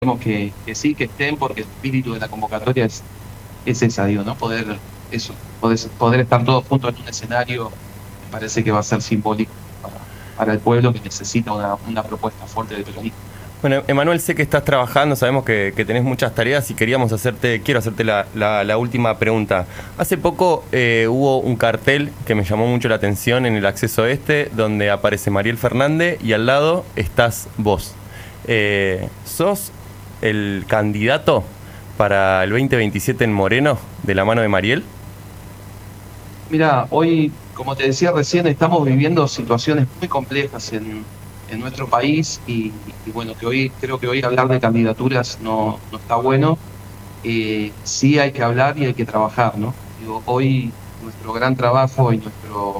que sí, que estén, porque el espíritu de la convocatoria es esa, digo, ¿no? Poder estar todos juntos en un escenario, me parece que va a ser simbólico para el pueblo que necesita una propuesta fuerte del peronismo. Bueno, Emanuel, sé que estás trabajando, sabemos que tenés muchas tareas y quiero hacerte la última pregunta. Hace poco hubo un cartel que me llamó mucho la atención en el acceso este, donde aparece Mariel Fernández y al lado estás vos. ¿Sos el candidato para el 2027 en Moreno, de la mano de Mariel? Mira, hoy, como te decía recién, estamos viviendo situaciones muy complejas en nuestro país y bueno, creo que hoy hablar de candidaturas no está bueno. Sí hay que hablar y hay que trabajar, ¿no? Digo, hoy nuestro gran trabajo y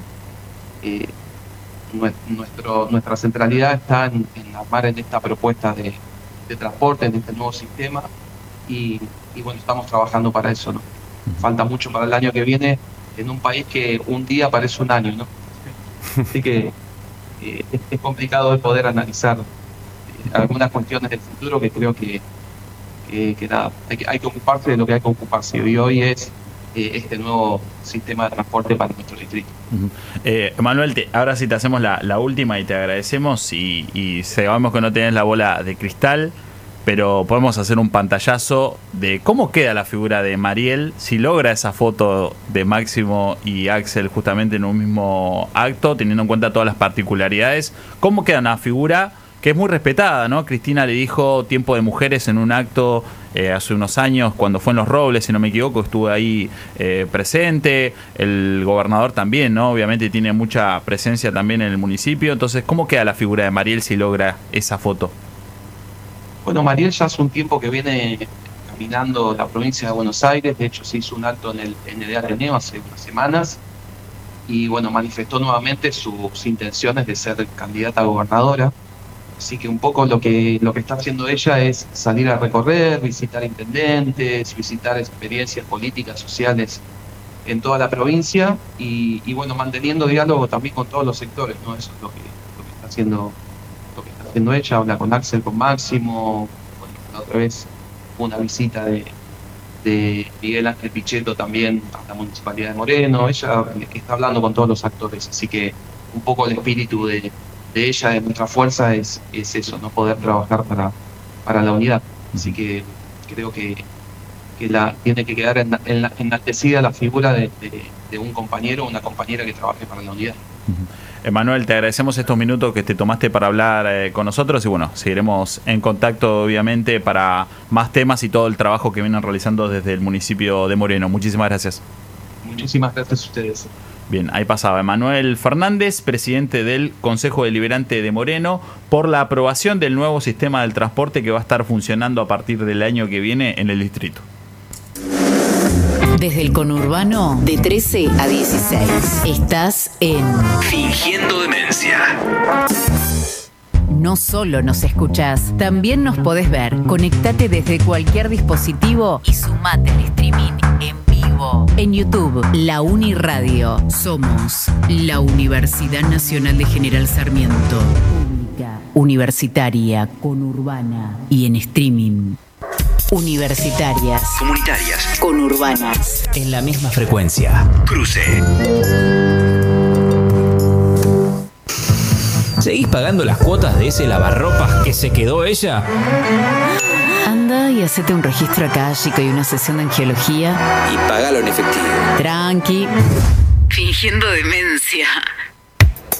nuestra centralidad está en armar en esta propuesta de transporte, en este nuevo sistema y bueno, estamos trabajando para eso, ¿no? Falta mucho para el año que viene en un país que un día parece un año, ¿no? Así que es complicado de poder analizar algunas cuestiones del futuro que creo que nada, hay que ocuparse de lo que hay que ocuparse. Y hoy es este nuevo sistema de transporte para nuestro distrito. Manuel, ahora sí te hacemos la última y te agradecemos y sabemos que no tenés la bola de cristal, pero podemos hacer un pantallazo de cómo queda la figura de Mariel si logra esa foto de Máximo y Axel justamente en un mismo acto, teniendo en cuenta todas las particularidades. ¿Cómo queda una figura que es muy respetada, ¿no? Cristina le dijo Tiempo de Mujeres en un acto hace unos años, cuando fue en Los Robles, si no me equivoco, estuve ahí presente. El gobernador también, ¿no? Obviamente tiene mucha presencia también en el municipio. Entonces, ¿cómo queda la figura de Mariel si logra esa foto? Bueno, Mariel ya hace un tiempo que viene caminando la provincia de Buenos Aires. De hecho, se hizo un acto en el Ateneo hace unas semanas y bueno, manifestó nuevamente sus intenciones de ser candidata a gobernadora. Así que un poco lo que está haciendo ella es salir a recorrer, visitar intendentes, visitar experiencias políticas, sociales en toda la provincia y bueno, manteniendo diálogo también con todos los sectores, ¿no? Eso es lo que está haciendo ella. Habla con Axel, con Máximo. Bueno, la otra vez hubo una visita de Miguel Ángel Pichetto también a la Municipalidad de Moreno. Ella está hablando con todos los actores, así que un poco el espíritu de ella, de nuestra fuerza, es eso, no poder trabajar para la unidad. Así que creo que tiene que quedar enaltecida la figura de un compañero o una compañera que trabaje para la unidad. Emanuel, te agradecemos estos minutos que te tomaste para hablar con nosotros y bueno, seguiremos en contacto obviamente para más temas y todo el trabajo que vienen realizando desde el municipio de Moreno. Muchísimas gracias. Muchísimas gracias a ustedes. Bien, ahí pasaba Emanuel Fernández, presidente del Consejo Deliberante de Moreno, por la aprobación del nuevo sistema del transporte que va a estar funcionando a partir del año que viene en el distrito. Desde el conurbano, de 13 a 16. Estás en Fingiendo Demencia. No solo nos escuchás, también nos podés ver. Conectate desde cualquier dispositivo y sumate al streaming en vivo. En YouTube, La Uni Radio. Somos la Universidad Nacional de General Sarmiento. Pública, universitaria, conurbana y en streaming. Universitarias, comunitarias, conurbanas, en la misma frecuencia. Cruce. ¿Seguís pagando las cuotas de ese lavarropas que se quedó ella? Anda y hacete un registro akáshico y una sesión de angiología. Y pagalo en efectivo. Tranqui. Fingiendo demencia.